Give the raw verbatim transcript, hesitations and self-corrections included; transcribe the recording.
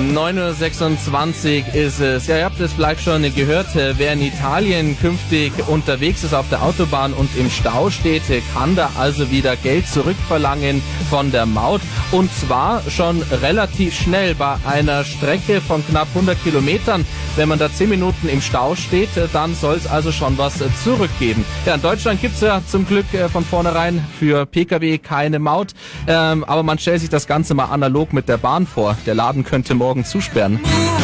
neun Uhr sechsundzwanzig ist es. Ja, ihr habt es vielleicht schon gehört, wer in Italien künftig unterwegs ist auf der Autobahn und im Stau steht, kann da also wieder Geld zurückverlangen von der Maut. Und zwar schon relativ schnell bei einer Strecke von knapp hundert Kilometern. Wenn man da zehn Minuten im Stau steht, dann soll es also schon was zurückgeben. Ja, in Deutschland gibt's ja zum Glück von vornherein für Pkw keine Maut. Ähm, aber man stellt sich das Ganze mal analog mit der Bahn vor. Der Laden könnte morgen zusperren.